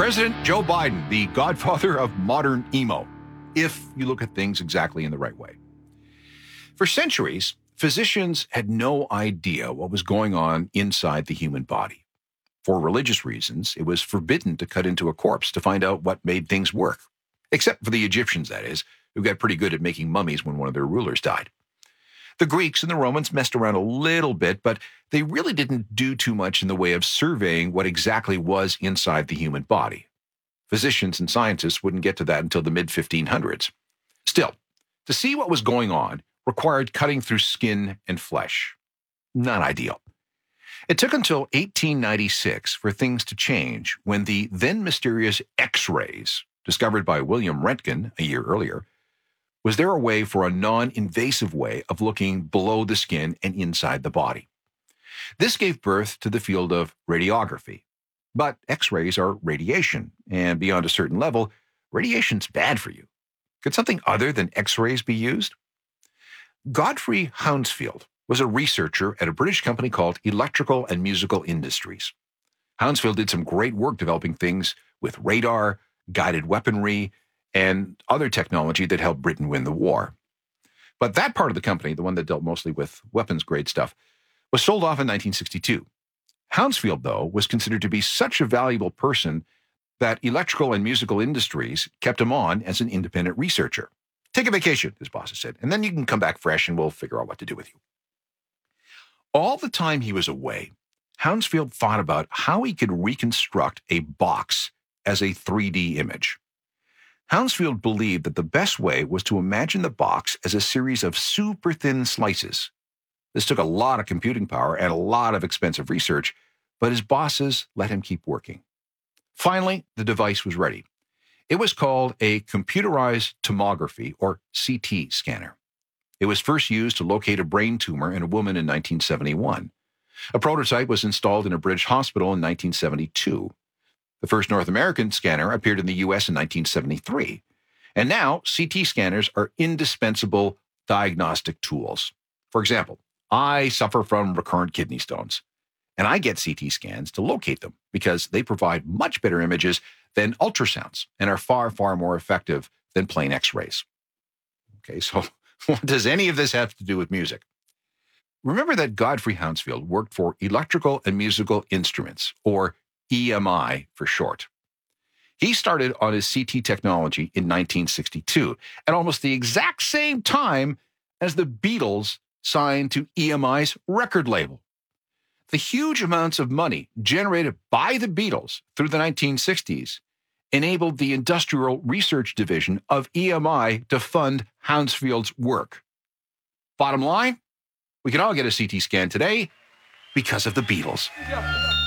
President Joe Biden, the godfather of modern emo, if you look at things exactly in the right way. For centuries, physicians had no idea what was going on inside the human body. For religious reasons, it was forbidden to cut into a corpse to find out what made things work. Except for the Egyptians, that is, who got pretty good at making mummies when one of their rulers died. The Greeks and the Romans messed around a little bit, but they really didn't do too much in the way of surveying what exactly was inside the human body. Physicians and scientists wouldn't get to that until the mid-1500s. Still, to see what was going on required cutting through skin and flesh. Not ideal. It took until 1896 for things to change when the then mysterious X-rays, discovered by William Röntgen a year earlier, was there a way for a non-invasive way of looking below the skin and inside the body. This gave birth to the field of radiography. But X-rays are radiation, and beyond a certain level, radiation's bad for you. Could something other than X-rays be used? Godfrey Hounsfield was a researcher at a British company called Electrical and Musical Industries. Hounsfield did some great work developing things with radar, guided weaponry, and other technology that helped Britain win the war. But that part of the company, the one that dealt mostly with weapons-grade stuff, was sold off in 1962. Hounsfield, though, was considered to be such a valuable person that Electrical and Musical Industries kept him on as an independent researcher. Take a vacation, his bosses said, and then you can come back fresh and we'll figure out what to do with you. All the time he was away, Hounsfield thought about how he could reconstruct a box as a 3D image. Hounsfield believed that the best way was to imagine the box as a series of super thin slices. This took a lot of computing power and a lot of expensive research, but his bosses let him keep working. Finally, the device was ready. It was called a computerized tomography, or CT scanner. It was first used to locate a brain tumor in a woman in 1971. A prototype was installed in a British hospital in 1972. The first North American scanner appeared in the U.S. in 1973. And now, CT scanners are indispensable diagnostic tools. For example, I suffer from recurrent kidney stones, and I get CT scans to locate them because they provide much better images than ultrasounds and are far, far more effective than plain X-rays. Okay, so what does any of this have to do with music? Remember that Godfrey Hounsfield worked for Electrical and Musical Instruments, or EMI for short. He started on his CT technology in 1962, at almost the exact same time as the Beatles signed to EMI's record label. The huge amounts of money generated by the Beatles through the 1960s enabled the Industrial Research Division of EMI to fund Hounsfield's work. Bottom line, we can all get a CT scan today because of the Beatles.